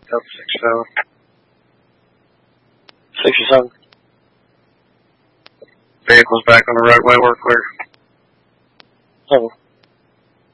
Delta 67. 67. Vehicle's back on the roadway. We're